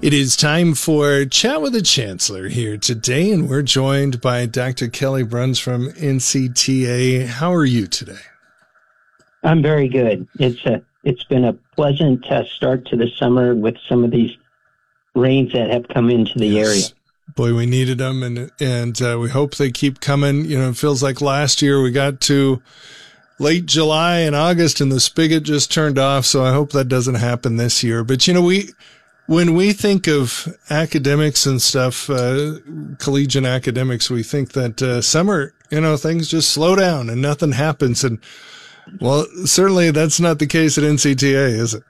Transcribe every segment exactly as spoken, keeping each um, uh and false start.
It is time for Chat with the Chancellor here today, and we're joined by Doctor Kelly Bruns from N C T A. How are you today? I'm very good. It's a, it's been a pleasant uh, start to the summer with some of these rains that have come into the yes. area. Boy, we needed them, and and uh, we hope they keep coming. You know, it feels like last year we got to late July and August, and the spigot just turned off, so I hope that doesn't happen this year. But, you know, we... When we think of academics and stuff, uh, collegiate academics, we think that uh, summer, you know, things just slow down and nothing happens. And, well, certainly that's not the case at N C T A, is it?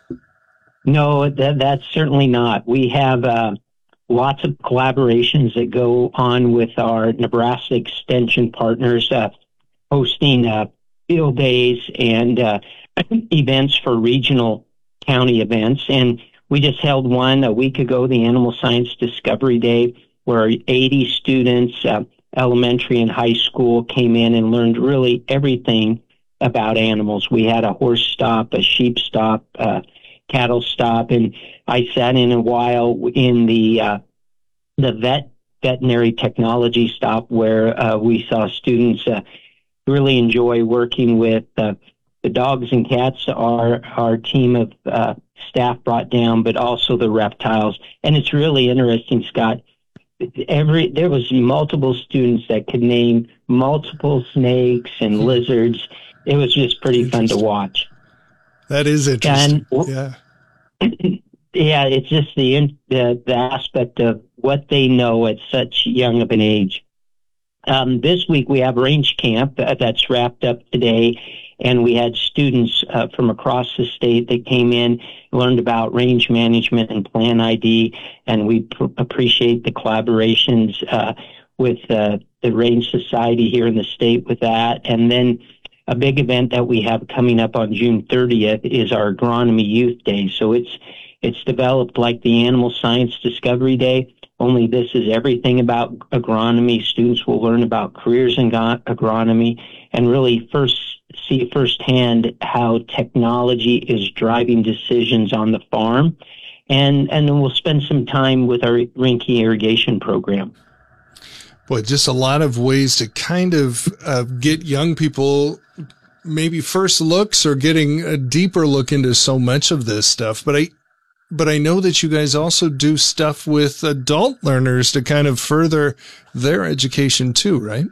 No, that, that's certainly not. We have uh, lots of collaborations that go on with our Nebraska Extension partners, uh, hosting uh, field days and uh, events for regional county events. And we just held one a week ago, the Animal Science Discovery Day, where eighty students, uh, elementary and high school, came in and learned really everything about animals. We had a horse stop, a sheep stop, uh, cattle stop, and I sat in a while in the uh, the vet veterinary technology stop, where uh, we saw students uh, really enjoy working with uh, the dogs and cats. Our our team of uh, staff brought down, but also the reptiles. And it's really interesting, Scott. Every there was multiple students that could name multiple snakes and lizards. It was just pretty fun to watch. That is interesting. And, yeah, yeah, it's just the, the the aspect of what they know at such young of an age. Um, this week we have range camp uh, that's wrapped up today. And we had students uh, from across the state that came in, learned about range management and Plan I D, and we pr- appreciate the collaborations uh, with uh, the Range Society here in the state with that. And then a big event that we have coming up on June thirtieth is our Agronomy Youth Day. So it's it's developed like the Animal Science Discovery Day, only this is everything about agronomy. Students will learn about careers in go- agronomy and really first see firsthand how technology is driving decisions on the farm. And, and then we'll spend some time with our Rinky irrigation program. Boy, just a lot of ways to kind of uh, get young people maybe first looks or getting a deeper look into so much of this stuff. But I, but I know that you guys also do stuff with adult learners to kind of further their education too, right?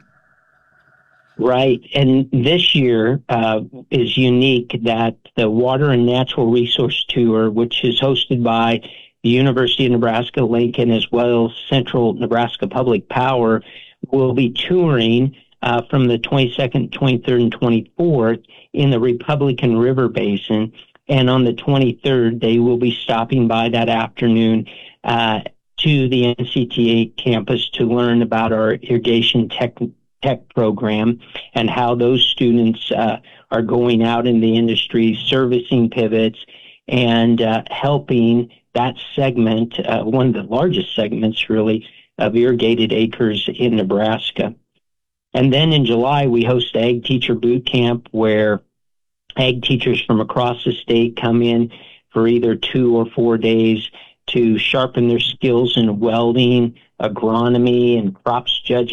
Right. And this year uh, is unique that the Water and Natural Resource Tour, which is hosted by the University of Nebraska-Lincoln as well as Central Nebraska Public Power, will be touring uh, from the twenty-second, twenty-third, and twenty-fourth in the Republican River Basin. And on the twenty-third, they will be stopping by that afternoon uh, to the N C T A campus to learn about our irrigation tech tech program and how those students uh, are going out in the industry, servicing pivots, and uh, helping that segment, uh, one of the largest segments, really, of irrigated acres in Nebraska. And then in July, we host Ag Teacher Boot Camp, where ag teachers from across the state come in for either two or four days to sharpen their skills in welding, agronomy, and crops judging.